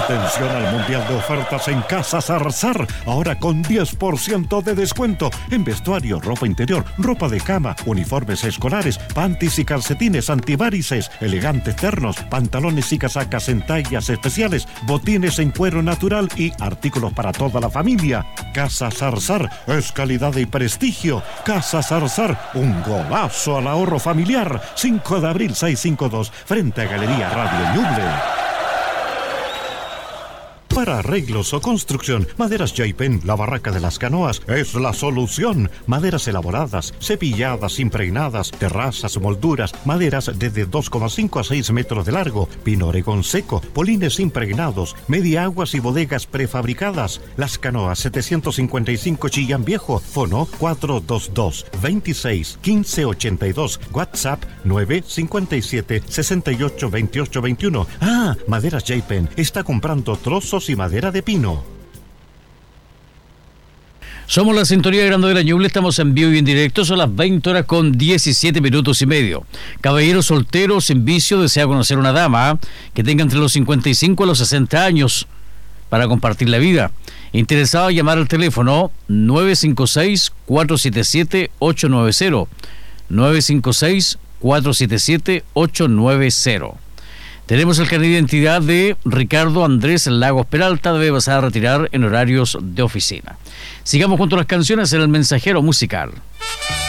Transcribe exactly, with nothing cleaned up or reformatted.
Atención al mundial de ofertas en Casa Zarzar. Ahora con diez por ciento de descuento en vestuario, ropa interior, ropa de cama, uniformes escolares, panties y calcetines antivarices, elegantes ternos, pantalones y casacas en tallas especiales, botines en cuero natural y artículos para toda la familia. Casa Zarzar es calidad y prestigio. Casa Zarzar, un golazo al ahorro familiar. cinco de abril seiscientos cincuenta y dos, frente a Galería Radio Ñuble. Para arreglos o construcción, Maderas Jaipen, la barraca de las canoas, es la solución. Maderas elaboradas, cepilladas, impregnadas, terrazas, molduras, maderas desde dos coma cinco a seis metros de largo, pino oregón seco, polines impregnados, media aguas y bodegas prefabricadas. Las canoas setecientos cincuenta y cinco Chillán Viejo, fono cuatro dos dos, veintiséis, quince ochenta y dos, WhatsApp nueve cinco siete, sesenta y ocho, veintiocho veintiuno. Ah, Maderas Jaipen está comprando trozos y madera de pino. Somos la sintonía de Grandadera Ñuble, estamos en vivo y en directo, son las veinte horas con diecisiete minutos y medio. Caballero soltero sin vicio desea conocer una dama que tenga entre los cincuenta y cinco a los sesenta años para compartir la vida. Interesado, llamar al teléfono nueve cinco seis, cuatro siete siete, ocho nueve cero, nueve cinco seis, cuatro siete siete, ocho nueve cero. Tenemos el carnet de identidad de Ricardo Andrés Lagos Peralta, debe pasar a retirar en horarios de oficina. Sigamos junto a las canciones en el mensajero musical.